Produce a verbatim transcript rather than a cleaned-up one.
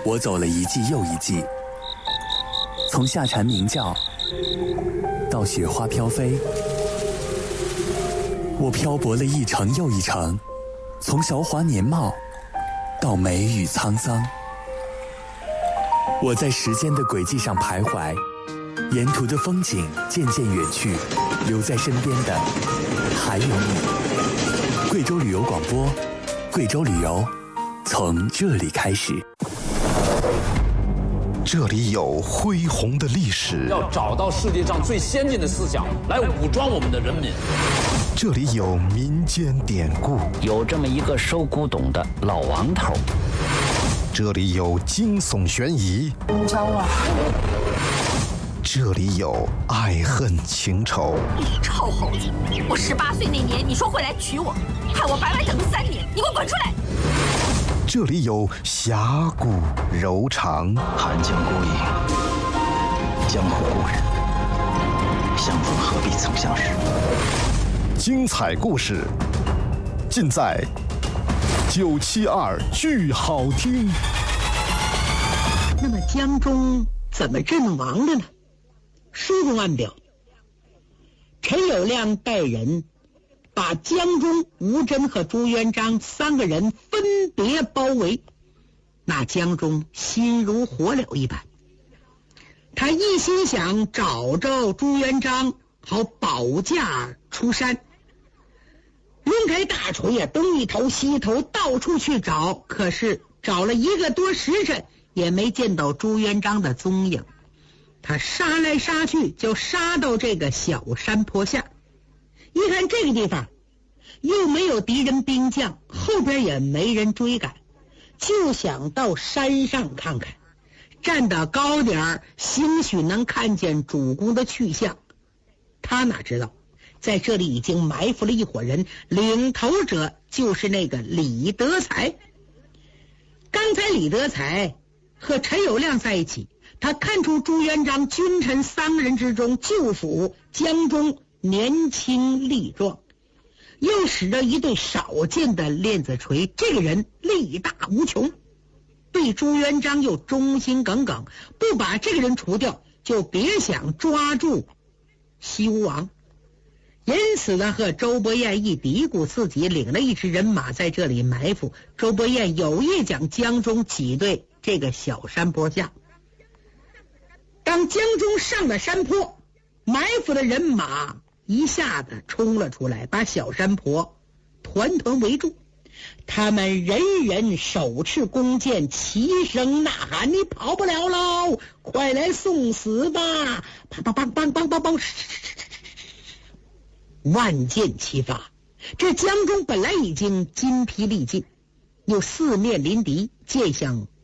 我走了一季又一季，从夏蝉鸣叫到雪花飘飞，我漂泊了一程又一程，从韶华年貌到梅雨沧桑。我在时间的轨迹上徘徊，沿途的风景渐渐远去，留在身边的还有你。贵州旅游广播，贵州旅游从这里开始。 这里有恢宏的历史， 要找到世界上最先进的思想来武装我们的人民。 这里有民间典故， 有这么一个收古董的老王头。 这里有惊悚悬疑， 你找我？ 这里有爱恨情仇。 你臭猴子！我十八岁那年你说会来娶我，害我白白等了三年，你给我滚出来！ 这里有侠骨柔肠， 寒江孤影，江湖故人，相逢何必曾相识。 精彩故事尽在九七二剧好听。 那么江中怎么阵亡的呢？书中暗表，陈友谅带人把江中、吴真和朱元璋三个人分别包围，那江中心如火燎一般。他一心想找着朱元璋，好保驾出山，抡开大锤呀，东一头西一头到处去找，可是找了一个多时辰也没见到朱元璋的踪影。他杀来杀去，就杀到这个小山坡下，一看这个地方又没有敌人兵将，后边也没人追赶，就想到山上看看，站得高点儿，兴许能看见主公的去向。他哪知道在这里已经埋伏了一伙人，领头者就是那个李德才。刚才李德才和陈友谅在一起，他看出朱元璋君臣三个人之中就属江中年轻力壮，又使着一对少见的链子锤，这个人力大无穷，对朱元璋又忠心耿耿，不把这个人除掉，就别想抓住西吴王。因此呢，和周伯彦一嘀咕，自己领了一支人马在这里埋伏。周伯彦有意将江中挤兑这个小山坡下。当江中上了山坡，埋伏的人马一下子冲了出来，把小山坡团团围住。他们人人手持弓箭，齐声呐喊：“你跑不了喽，快来送死吧！”啪啪砰砰砰砰砰，万箭齐发。这江中本来已经筋疲力尽，又四面临敌，箭向